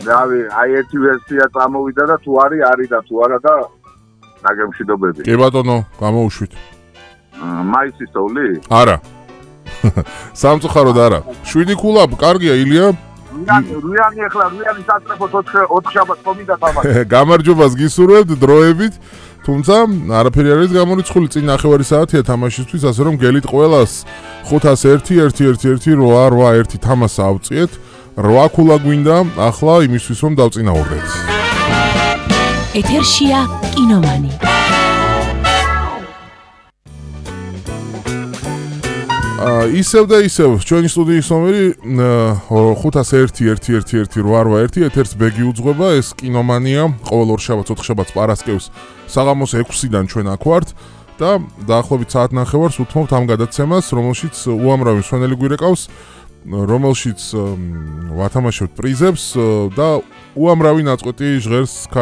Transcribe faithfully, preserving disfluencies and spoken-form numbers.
რავი, აი ერთი ვერსია წამოვიდა და თუ არის, არის და თუ არა და დაგემშვიდობები. კი ბატონო, გამოუშვით. მაისის თოვლი? არა. სამწუხაროდ არა. შვიდი ქულა, კარგია ილია. რუიანი ახლა რუიანი სასწრაფოდ ოთხ შაბათს ხომიდა თამაში. გამარჯვებას გისურვებთ დროებით. თუმცა არაფერი არ არის გამორიცხული, წინ ნახევარი საათია თამაშისთვის, ასე რომ გელით ყველას ხუთას ერთი ერთი ერთი ერთი რვა რვა ერთი თამასა ავწიეთ. რვა ქულა გვინდა, ახლა იმისთვის რომ დავწინაურდეთ. ეთერშია კინომანი. ისევ და ისევ ჩვენი სტუდიის ნომერი ხუთას ერთი ერთი ერთი ერთი რვა რვა ერთი ეთერს ბეგი უძღვება, ეს კინომანია, ყოველ ორშაბათს ოთხშაბათს პარასკევს საღამოს ექვსიდან ჩვენ აქ ვართ და დაახლოებით საათ ნახევარს უთმობთ ამ გადაცემას, რომელშიც უამრავი მსვენელი გვირეკავს, რომელშიც ვათამაშებთ პრიზებს და უამრავი ნაწყვეტი ჟღერს